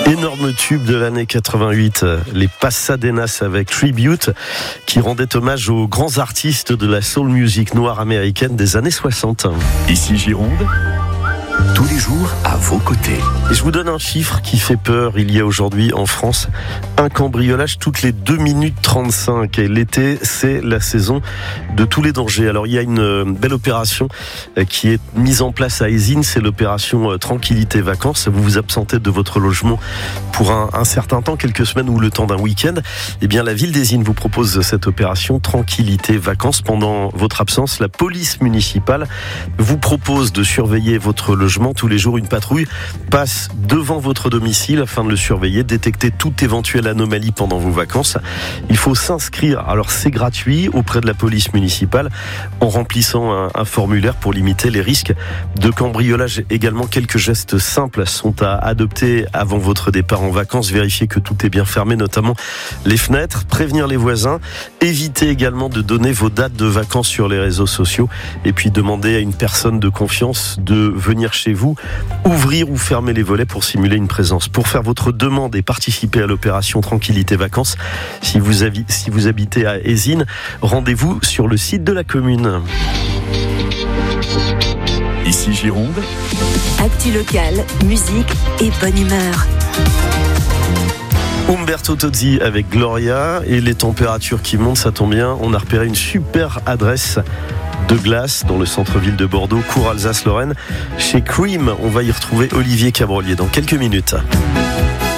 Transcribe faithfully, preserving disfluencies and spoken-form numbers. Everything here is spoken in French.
Énorme tube de l'année quatre-vingt-huit, les Pasadenas avec Tribute, qui rendait hommage aux grands artistes de la soul music noire américaine des années soixante. Ici Gironde, tous les jours à vos côtés. Et je vous donne un chiffre qui fait peur. Il y a aujourd'hui en France un cambriolage toutes les deux minutes trente-cinq. Et l'été, c'est la saison de tous les dangers. Alors il y a une belle opération qui est mise en place à Ézines, c'est l'opération Tranquillité Vacances. Vous vous absentez de votre logement pour un, un certain temps, quelques semaines ou le temps d'un week-end. Eh bien, la ville d'Ézines vous propose cette opération Tranquillité Vacances. Pendant votre absence, la police municipale vous propose de surveiller votre logement. Tous les jours, une patrouille passe devant votre domicile afin de le surveiller, détecter toute éventuelle anomalie pendant vos vacances. Il faut s'inscrire, alors c'est gratuit, auprès de la police municipale en remplissant un, un formulaire pour limiter les risques de cambriolage. Également, quelques gestes simples sont à adopter avant votre départ en vacances. Vérifier que tout est bien fermé, notamment les fenêtres, prévenir les voisins, éviter également de donner vos dates de vacances sur les réseaux sociaux et puis demander à une personne de confiance de venir chez vous, ouvrir ou fermer les volets pour simuler une présence. Pour faire votre demande et participer à l'opération Tranquillité Vacances, si vous, avi- si vous habitez à Ézines, rendez-vous sur le site de la commune. Ici Gironde, actu locale, musique et bonne humeur. Umberto Tozzi avec Gloria et les températures qui montent, ça tombe bien. On a repéré une super adresse de glace dans le centre-ville de Bordeaux, cours Alsace-Lorraine. Chez Cream, on va y retrouver Olivier Cabrolier dans quelques minutes.